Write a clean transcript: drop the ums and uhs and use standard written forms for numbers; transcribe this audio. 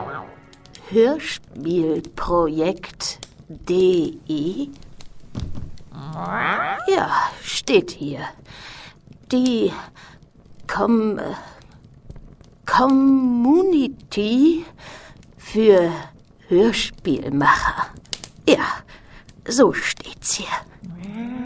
Hörspielprojekt.de? Ja, steht hier. Die Community für Hörspielmacher. Ja, so steht's hier.